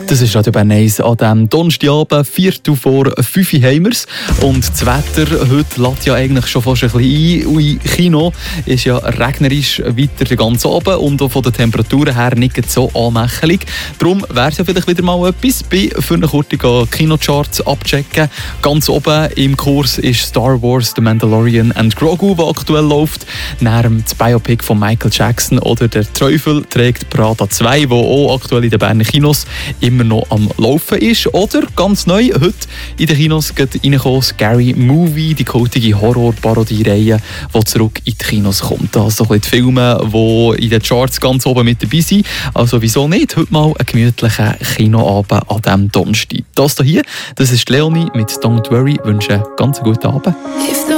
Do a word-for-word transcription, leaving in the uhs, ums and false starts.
Das ist Radio Bern eins an diesem Donnerstagabend, Viertel vor fünf Uhr haben wir's. Und das Wetter heute lädt ja eigentlich schon fast ein bisschen ein. Ui, Kino ist ja regnerisch weiter den ganzen Abend und auch von den Temperaturen her nicht so anmächelig. Darum wäre es ja vielleicht wieder mal etwas, bei für eine kurze Kinocharts abchecken. Ganz oben im Kurs ist Star Wars, The Mandalorian and Grogu, der aktuell läuft. Neben das Biopic von Michael Jackson oder Der Teufel trägt Prada zwei, wo auch aktuell in den Berner Kinos immer noch am Laufen ist. Oder ganz neu, heute in den Kinos reingekommen, Scary Movie, die kultige Horror-Parodie-Reihe, die zurück in die Kinos kommt. Also ein bisschen die Filme, die in den Charts ganz oben mit dabei sind. Also wieso nicht? Heute mal einen gemütlichen Kinoabend an diesem Donnerstag. Das hier, das ist Leonie mit Don't Worry. Ich wünsche einen ganz guten Abend.